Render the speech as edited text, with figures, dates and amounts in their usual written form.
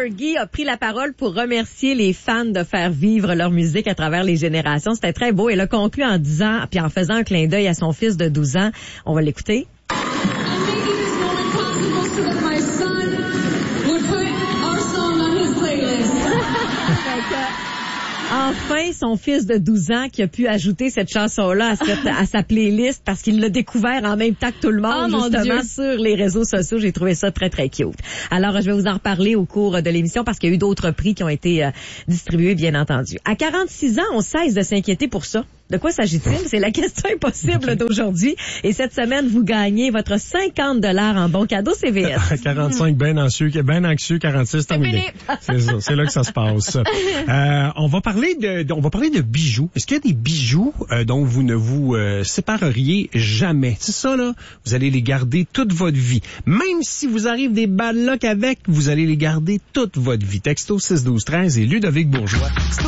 Fergie a pris la parole pour remercier les fans de faire vivre leur musique à travers les générations. C'était très beau. Elle a conclu en disant, puis en faisant un clin d'œil à son fils de 12 ans. On va l'écouter. Enfin, son fils de 12 ans qui a pu ajouter cette chanson-là à sa playlist parce qu'il l'a découvert en même temps que tout le monde, justement, sur les réseaux sociaux. J'ai trouvé ça très, très cute. Alors, je vais vous en reparler au cours de l'émission parce qu'il y a eu d'autres prix qui ont été distribués, bien entendu. À 46 ans, on cesse de s'inquiéter pour ça. De quoi s'agit-il? C'est la question impossible d'aujourd'hui. Et cette semaine, vous gagnez votre 50 $ en bon cadeau CVS. 45, ben anxieux, 46, terminé. C'est ça, c'est là que ça se passe. On va parler de bijoux. Est-ce qu'il y a des bijoux dont vous ne vous sépareriez jamais? C'est ça, là. Vous allez les garder toute votre vie. Même si vous arrivez des bad luck avec, vous allez les garder toute votre vie. Texto 612-13 et Ludovic Bourgeois.